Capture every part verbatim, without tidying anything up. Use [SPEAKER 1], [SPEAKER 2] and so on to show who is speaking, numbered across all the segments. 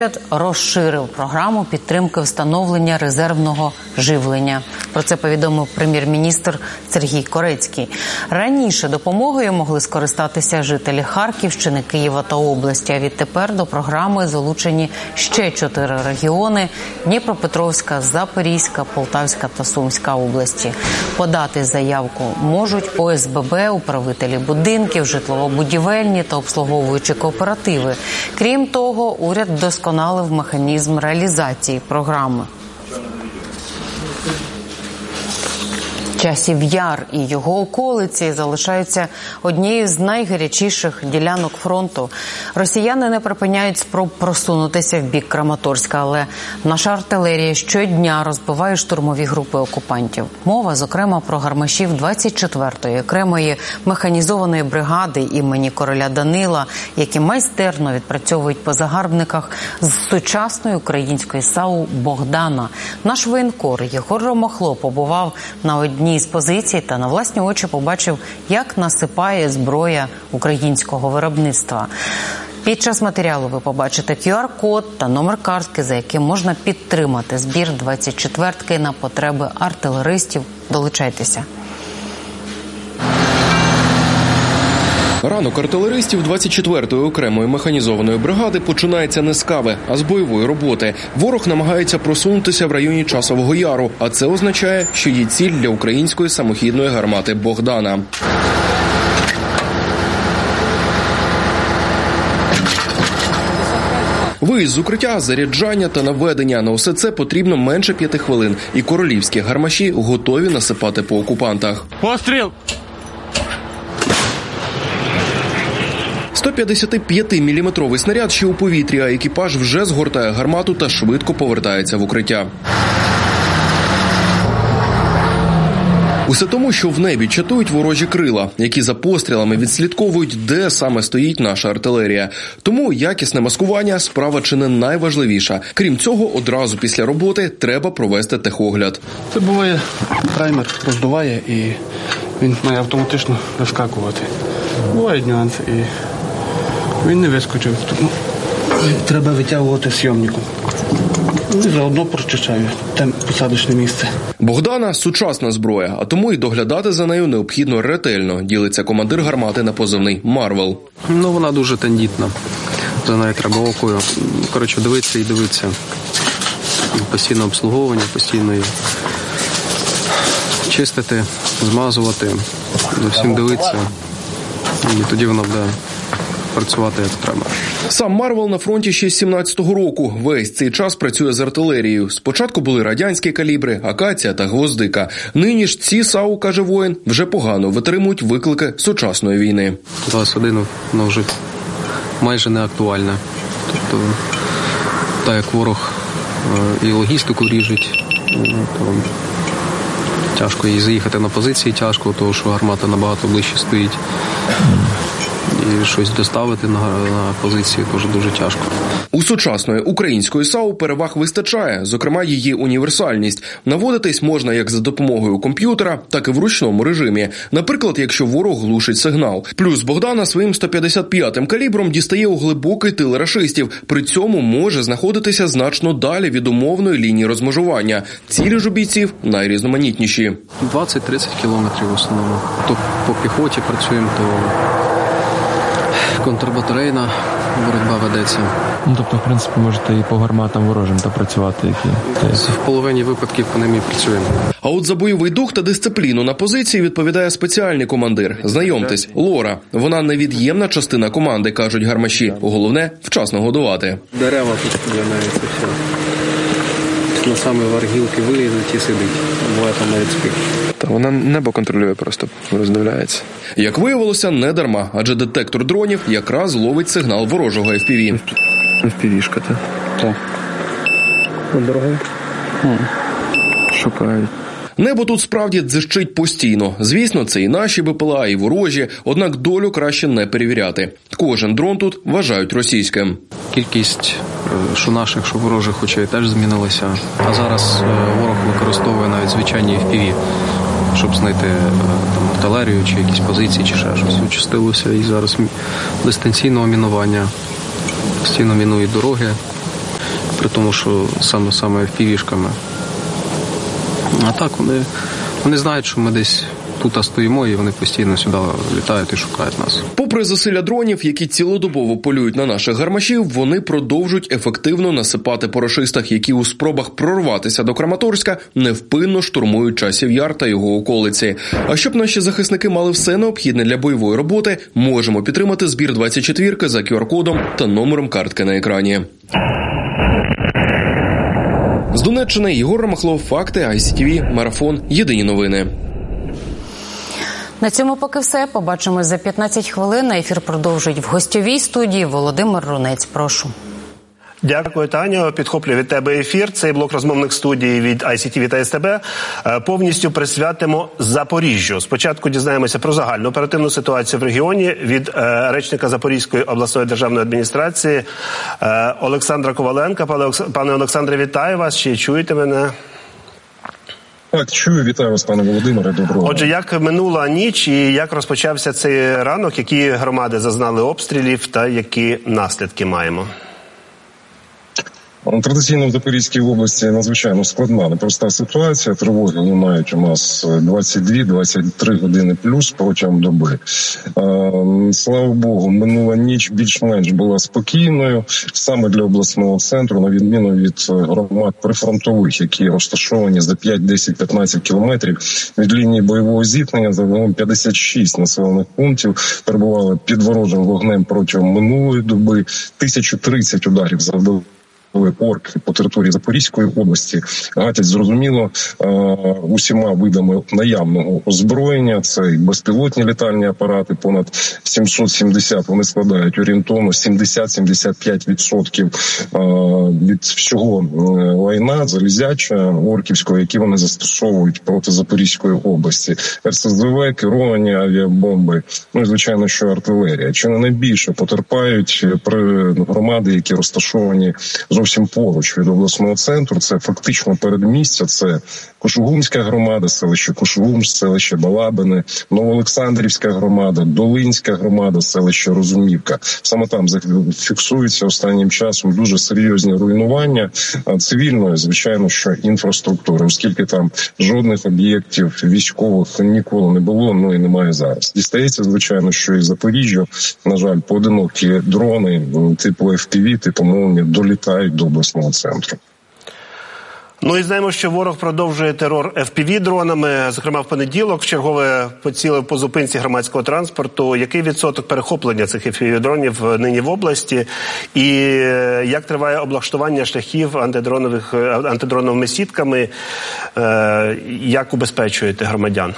[SPEAKER 1] Розширив програму підтримки встановлення резервного живлення. Про це повідомив прем'єр-міністр Сергій Корецький. Раніше допомогою могли скористатися жителі Харківщини, Києва та області. А відтепер до програми залучені ще чотири регіони – Дніпропетровська, Запорізька, Полтавська та Сумська області. Подати заявку можуть О С Б Б, управителі будинків, житлово-будівельні та обслуговуючі кооперативи. Крім того, уряд досконалив Досконалив механізм реалізації програми. Часів Яр і його околиці залишаються однією з найгарячіших ділянок фронту. Росіяни не припиняють спроб просунутися в бік Краматорська, але наша артилерія щодня розбиває штурмові групи окупантів. Мова, зокрема, про гармашів двадцять четвертої окремої механізованої бригади імені короля Данила, які майстерно відпрацьовують по загарбниках з сучасної української САУ «Богдана». Наш воєнкор Єгор Ромахло побував на одній з позицій та на власні очі побачив, як насипає зброя українського виробництва. Під час матеріалу ви побачите Q R код та номер картки, за яким можна підтримати збір двадцять четвертки на потреби артилеристів. Долучайтеся.
[SPEAKER 2] Ранок артилеристів двадцять четвертої окремої механізованої бригади починається не з кави, а з бойової роботи. Ворог намагається просунутися в районі Часового Яру, а це означає, що є ціль для української самохідної гармати «Богдана». Виїзд з укриття, заряджання та наведення – на усе це потрібно менше п'яти хвилин. І королівські гармаші готові насипати по окупантах.
[SPEAKER 3] Постріл!
[SPEAKER 2] сто п'ятдесятип'ятиміліметровий снаряд ще у повітрі, а екіпаж вже згортає гармату та швидко повертається в укриття. Усе тому, що в небі чатують ворожі крила, які за пострілами відслідковують, де саме стоїть наша артилерія. Тому якісне маскування – справа чи не найважливіша. Крім цього, одразу після роботи треба провести техогляд.
[SPEAKER 3] Це буває, таймер роздуває і він має автоматично вискакувати. Бувають нюанси і він не вискочив. Тому треба витягувати зйомником. І заодно прочищаю там посадочне місце.
[SPEAKER 2] «Богдана» – сучасна зброя, а тому і доглядати за нею необхідно ретельно, ділиться командир гармати на позивний «Марвел».
[SPEAKER 4] Ну, вона дуже тендітна. За нею треба окою. Коротше, дивитися і дивитися. Постійне обслуговування, постійно її чистити, змазувати, за всім дивитися. І тоді вона буде працювати як треба.
[SPEAKER 2] Сам Марвел на фронті ще з сімнадцятого року. Весь цей час працює з артилерією. Спочатку були радянські калібри, акація та гвоздика. Нині ж ці САУ, каже воїн, вже погано витримують виклики сучасної війни.
[SPEAKER 4] двадцять один воно вже майже не актуальне. Тобто, так як ворог і логістику ріжуть, то тяжко їй заїхати на позиції, тяжко, тому що гармата набагато ближче стоїть. І щось доставити на, на позиції теж дуже тяжко.
[SPEAKER 2] У сучасної української САУ переваг вистачає, зокрема її універсальність. Наводитись можна як за допомогою комп'ютера, так і в ручному режимі. Наприклад, якщо ворог глушить сигнал. Плюс Богдана своїм сто п'ятдесят п'ятим калібром дістає у глибокий тил рашистів. При цьому може знаходитися значно далі від умовної лінії розмежування. Цілі ж у бійців найрізноманітніші.
[SPEAKER 4] двадцять-тридцять кілометрів в основному. То по піхоті працюємо, то контрбатарейна боротьба ведеться.
[SPEAKER 5] Ну, тобто, в принципі, можете і по гарматам ворожим та працювати, які...
[SPEAKER 4] В половині випадків по ним і працюємо.
[SPEAKER 2] А от за бойовий дух та дисципліну на позиції відповідає спеціальний командир. Знайомтесь, Лора. Вона невід'ємна частина команди, кажуть гармаші. Головне – вчасно годувати.
[SPEAKER 4] Дерева тут для неї це все. На самі варгілки вилізуть і сидить. Буває там навіть спить.
[SPEAKER 5] Та вона небо контролює, просто роздивляється.
[SPEAKER 2] Як виявилося, не дарма, адже детектор дронів якраз ловить сигнал ворожого еф пі ві.
[SPEAKER 5] еф пі ві-шка, так? Так.
[SPEAKER 4] Дорогий?
[SPEAKER 5] Шукають.
[SPEAKER 2] Небо тут справді дзищить постійно. Звісно, це і наші Б П Л А, і ворожі, однак долю краще не перевіряти. Кожен дрон тут вважають російським.
[SPEAKER 4] Кількість що наших, що ворожих очей теж змінилася. А зараз ворог використовує навіть звичайні еф пі ві, щоб знайти там артилерію чи якісь позиції, чи ще щось. Участилося і зараз дистанційного мінування. Постійно мінують дороги, при тому, що саме саме фівішками. А так вони, вони знають, що ми десь тут стоїмо, і вони постійно сюди літають і шукають нас.
[SPEAKER 2] Попри засилля дронів, які цілодобово полюють на наших гармашів, вони продовжують ефективно насипати по рашистах, які у спробах прорватися до Краматорська невпинно штурмують Часів Яр та його околиці. А щоб наші захисники мали все необхідне для бойової роботи, можемо підтримати збір двадцять четвірки за ку ар кодом та номером картки на екрані. З Донеччини Єгор Ромахлов, Факти, ай сі ті ві, Марафон, Єдині новини.
[SPEAKER 1] На цьому поки все. Побачимось за п'ятнадцять хвилин. Ефір продовжують в гостьовій студії Володимир Рунець. Прошу.
[SPEAKER 6] Дякую, Таню. Підхоплюю від тебе ефір. Цей блок розмовних студій від ай сі ті ві та ес те бе повністю присвятимо Запоріжжю. Спочатку дізнаємося про загальну оперативну ситуацію в регіоні від е, речника Запорізької обласної державної адміністрації е, Олександра Коваленка. Пане, пане Олександре, вітаю вас. Чи чуєте мене?
[SPEAKER 7] Так, чую. Вітаю вас, пане Володимире. Доброго.
[SPEAKER 6] Отже, як минула ніч і як розпочався цей ранок, які громади зазнали обстрілів та які наслідки маємо?
[SPEAKER 7] Традиційно в Запорізькій області надзвичайно складна, непроста ситуація. Тривоги лунають у нас двадцять дві - двадцять три години плюс протягом доби. Слава Богу, минула ніч більш-менш була спокійною, саме для обласного центру, на відміну від громад прифронтових, які розташовані за п'ять, десять, п'ятнадцять кілометрів від лінії бойового зіткнення. Загалом п'ятдесят шість населених пунктів перебували під ворожим вогнем протягом минулої доби, тисяча тридцять ударів завдали орки по території Запорізької області. Гатять, зрозуміло, усіма видами наявного озброєння. Це і безпілотні літальні апарати, понад сімсот сімдесят, вони складають орієнтовно сімдесят - сімдесят п'ять відсотків від всього лайна залізяча орківського, які вони застосовують проти Запорізької області. ер ес зет ве, керовані авіабомби, ну і, звичайно, що артилерія. Чи не найбільше потерпають при громади, які розташовані зовсім поруч від обласного центру? Це фактично передмістя, це Кошугумська громада, селище Кошугум, селище Балабине, Новоолександрівська громада, Долинська громада, селище Розумівка. Саме там фіксуються останнім часом дуже серйозні руйнування цивільної, звичайно, що інфраструктури, оскільки там жодних об'єктів військових ніколи не було, ну і немає зараз. Дістається, звичайно, що і Запоріжжю, на жаль, поодинокі дрони типу еф пі ві, типу «Молнія» долітають до обласного центру.
[SPEAKER 6] Ну і знаємо, що ворог продовжує терор еф пі ві-дронами. Зокрема, в понеділок вчергове поцілив по зупинці громадського транспорту. Який відсоток перехоплення цих еф пі ві-дронів нині в області? І як триває облаштування шляхів антидронових, антидроновими сітками? Як убезпечуєте громадян?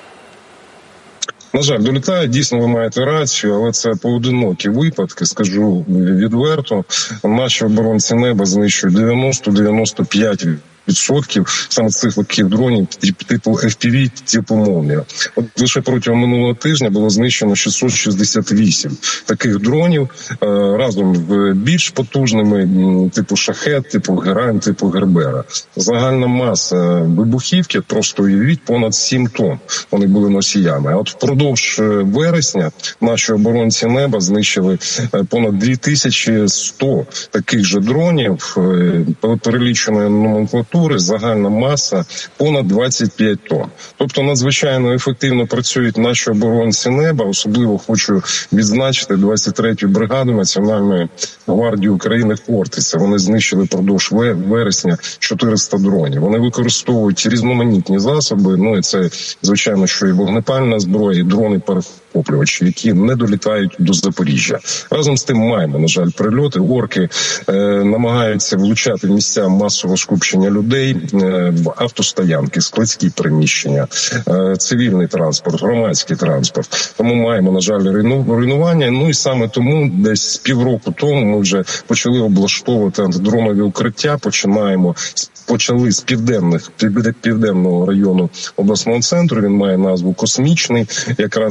[SPEAKER 7] На жаль, долітає, дійсно, ви маєте рацію, але це поодинокі випадки, скажу відверто. Наші оборонці неба знищують дев'яносто - дев'яносто п'ять відсотків саме цих легких дронів типу еф пі ві, типу «Молнія». От лише протягом минулого тижня було знищено шістсот шістдесят вісім таких дронів, разом з більш потужними, типу «Шахед», типу «Герань», типу «Гербера». Загальна маса вибухівки, просто уявіть, понад сім тонн вони були носіями. А от впродовж вересня наші оборонці неба знищили понад дві тисячі сто таких же дронів, переліченої номенклатури, загальна маса понад двадцять п'ять тонн. Тобто надзвичайно ефективно працюють наші оборонці неба. Особливо хочу відзначити двадцять третю бригаду Національної гвардії України «Хортиця». Вони знищили впродовж вересня чотириста дронів. Вони використовують різноманітні засоби, ну і це, звичайно, що і вогнепальна зброя, і дрони-перехоплювачі, які не долітають до Запоріжжя. Разом з тим маємо, на жаль, прильоти. Орки е, намагаються влучати в місця масового скупчення людей, в автостоянки, складські приміщення, цивільний транспорт, громадський транспорт. Тому маємо, на жаль, руйнування. Ну і саме тому десь півроку тому ми вже почали облаштовувати антидронові укриття. Починаємо почали з південних південного району обласного центру. Він має назву «Космічний». Якраз він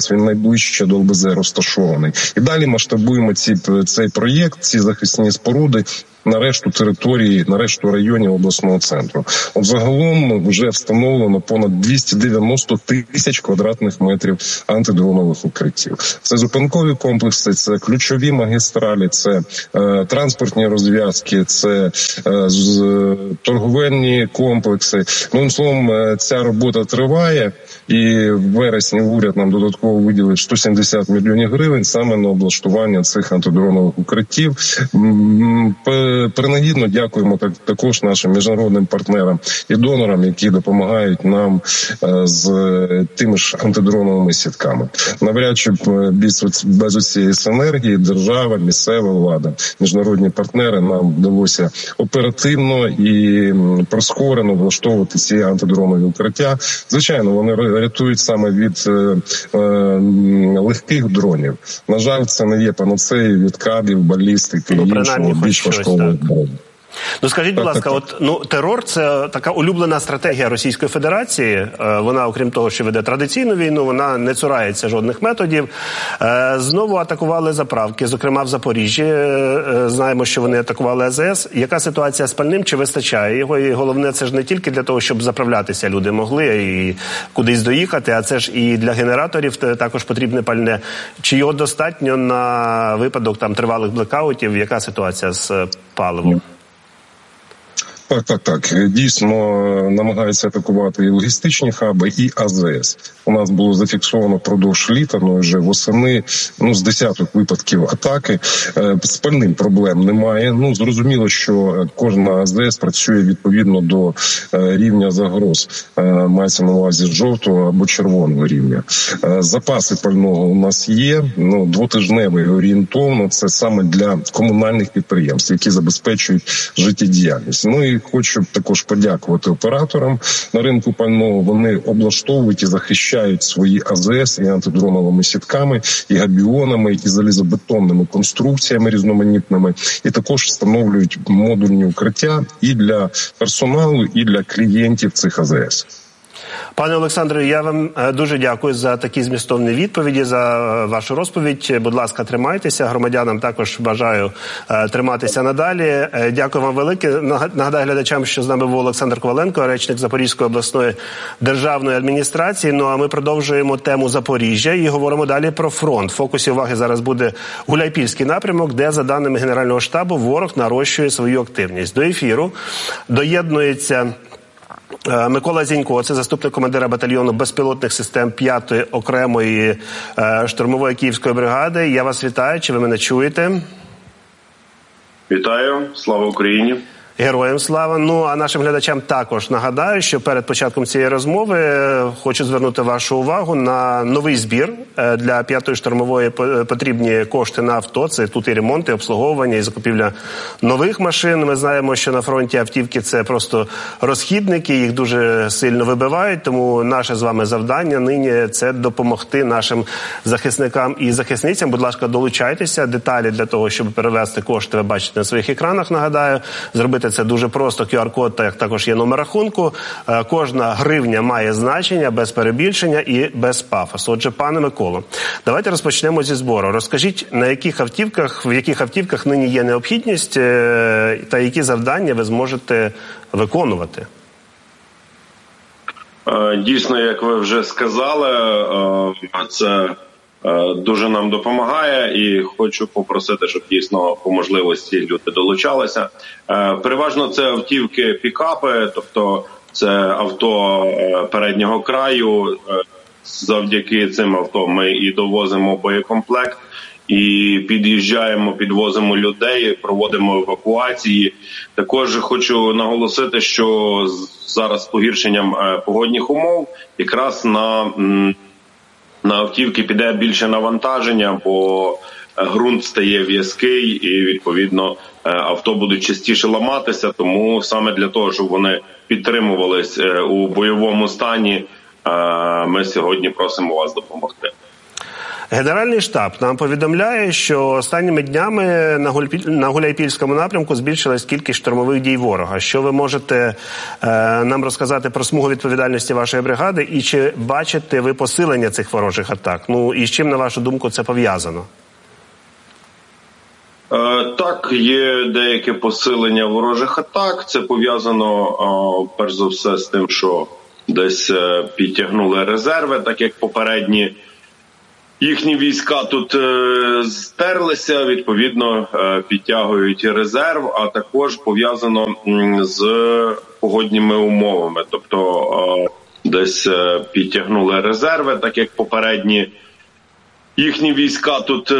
[SPEAKER 7] ближче до Л Б З розташований. І далі масштабуємо ці, цей проєкт, ці захисні споруди на решту території, на решту районів обласного центру. От загалом вже встановлено понад двісті дев'яносто тисяч квадратних метрів антидронових укриттів. Це зупинкові комплекси, це ключові магістралі, це е, транспортні розв'язки, це е, з, е, торговельні комплекси. Ну, словом, е, ця робота триває, і в вересні уряд нам додатково виділив сто сімдесят мільйонів гривень саме на облаштування цих антидронових укриттів. Принагідно дякуємо так, також нашим міжнародним партнерам і донорам, які допомагають нам е, з тими ж антидроновими сітками. Навряд чи без, без усієї синергії держава, місцева влада, міжнародні партнери нам вдалося оперативно і прискорено влаштовувати ці антидронові укриття. Звичайно, вони рятують саме від е, е, легких дронів. На жаль, це не є панацеєю від кабів, балістики і іншого більш важкого.
[SPEAKER 6] Ну, скажіть, будь ласка, от ну терор – це така улюблена стратегія Російської Федерації. Вона, окрім того, що веде традиційну війну, вона не цурається жодних методів. Знову атакували заправки, зокрема в Запоріжжі. Знаємо, що вони атакували А З С. Яка ситуація з пальним? Чи вистачає його? І головне, це ж не тільки для того, щоб заправлятися люди могли і кудись доїхати, а це ж і для генераторів також потрібне пальне. Чи його достатньо на випадок там тривалих блекаутів? Яка ситуація з паливом?
[SPEAKER 7] Так, так, так. Дійсно намагаються атакувати і логістичні хаби, і А З С. У нас було зафіксовано впродовж літа, ну вже восени, ну з десяток випадків атаки. З пальним проблем немає. Ну, зрозуміло, що кожна А З С працює відповідно до рівня загроз. Мається на увазі жовтого або червоного рівня. Запаси пального у нас є, ну, двотижневий орієнтовно. Це саме для комунальних підприємств, які забезпечують життєдіяльність. Ну і хочу також подякувати операторам на ринку пального. Вони облаштовують і захищають свої А З С і антидроновими сітками, і габіонами, і залізобетонними конструкціями різноманітними, і також встановлюють модульні укриття і для персоналу, і для клієнтів цих А З С.
[SPEAKER 6] Пане Олександре, я вам дуже дякую за такі змістовні відповіді, за вашу розповідь. Будь ласка, тримайтеся. Громадянам також бажаю триматися надалі. Дякую вам велике. Нагадаю глядачам, що з нами був Олександр Коваленко, речник Запорізької обласної державної адміністрації. Ну а ми продовжуємо тему Запоріжжя і говоримо далі про фронт. В фокусі уваги зараз буде Гуляйпільський напрямок, де, за даними Генерального штабу, ворог нарощує свою активність. До ефіру доєднується Микола Зінько, це заступник командира батальйону безпілотних систем п'ятої окремої е, штурмової Київської бригади. Я вас вітаю. Чи ви мене чуєте?
[SPEAKER 8] Вітаю. Слава Україні.
[SPEAKER 6] Героям слава. Ну, а нашим глядачам також нагадаю, що перед початком цієї розмови хочу звернути вашу увагу на новий збір. Для п'ятої штурмової потрібні кошти на авто. Це тут і ремонт, і обслуговування, і закупівля нових машин. Ми знаємо, що на фронті автівки – це просто розхідники, їх дуже сильно вибивають. Тому наше з вами завдання нині – це допомогти нашим захисникам і захисницям. Будь ласка, долучайтеся. Деталі для того, щоб перевести кошти, ви бачите на своїх екранах, нагадаю. Зробити це дуже просто, ку ар код, так також є номер рахунку. Кожна гривня має значення, без перебільшення і без пафосу. Отже, пане Миколо, давайте розпочнемо зі збору. Розкажіть, на яких автівках, в яких автівках нині є необхідність та які завдання ви зможете виконувати?
[SPEAKER 8] Дійсно, як ви вже сказали, це дуже нам допомагає, і хочу попросити, щоб дійсно по можливості люди долучалися. Переважно це автівки пікапи, тобто це авто переднього краю. Завдяки цим авто ми і довозимо боєкомплект, і під'їжджаємо, підвозимо людей, проводимо евакуації. Також хочу наголосити, що зараз з погіршенням погодних умов якраз на На автівки піде більше навантаження, бо ґрунт стає в'язкий і, відповідно, авто будуть частіше ламатися. Тому саме для того, щоб вони підтримувались у бойовому стані, ми сьогодні просимо вас допомогти.
[SPEAKER 6] Генеральний штаб нам повідомляє, що останніми днями на, Гульпі... на Гуляйпільському напрямку збільшилась кількість штурмових дій ворога. Що ви можете е, нам розказати про смугу відповідальності вашої бригади і чи бачите ви посилення цих ворожих атак? Ну і з чим, на вашу думку, це пов'язано?
[SPEAKER 8] Так, є деяке посилення ворожих атак. Це пов'язано, перш за все, з тим, що десь підтягнули резерви, так як попередні їхні війська тут стерлися, відповідно, підтягують резерв, а також пов'язано з погодніми умовами. Тобто десь підтягнули резерви, так як попередні їхні війська тут